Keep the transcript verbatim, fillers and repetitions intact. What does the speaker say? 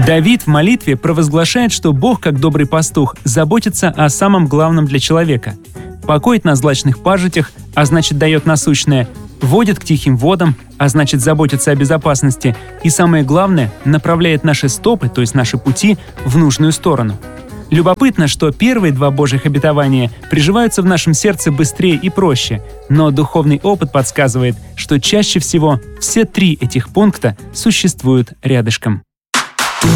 Давид в молитве провозглашает, что Бог, как добрый пастух, заботится о самом главном для человека. Покоит на злачных пажитях, а значит дает насущное, водит к тихим водам, а значит заботится о безопасности, и самое главное, направляет наши стопы, то есть наши пути, в нужную сторону. Любопытно, что первые два Божьих обетования приживаются в нашем сердце быстрее и проще, но духовный опыт подсказывает, что чаще всего все три этих пункта существуют рядышком.